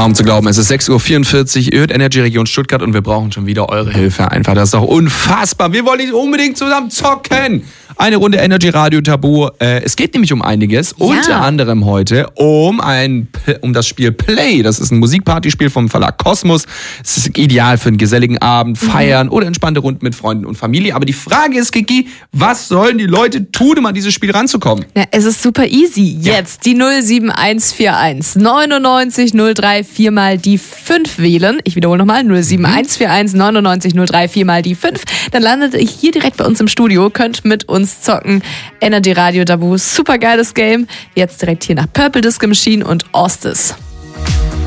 Kaum zu glauben, es ist 6.44 Uhr, ihr hört Energy Region Stuttgart und wir brauchen schon wieder eure Hilfe. Einfach, das ist doch unfassbar. Wir wollen nicht unbedingt zusammen zocken. Eine Runde Energy Radio Tabu. Es geht nämlich um einiges. Ja. Unter anderem heute um das Spiel Play. Das ist ein Musikpartyspiel vom Verlag Kosmos. Es ist ideal für einen geselligen Abend, Feiern oder entspannte Runden mit Freunden und Familie. Aber die Frage ist, Kiki, was sollen die Leute tun, um an dieses Spiel ranzukommen? Ja, es ist super easy. Jetzt die 07141 99 03 4 mal die 5 wählen. Ich wiederhole nochmal, 07141 99 03 4 mal die 5. Dann landet ihr hier direkt bei uns im Studio, könnt mit uns zocken. Energy Radio Tabu, super geiles Game. Jetzt direkt hier nach Purple Disco Machine und Ostis.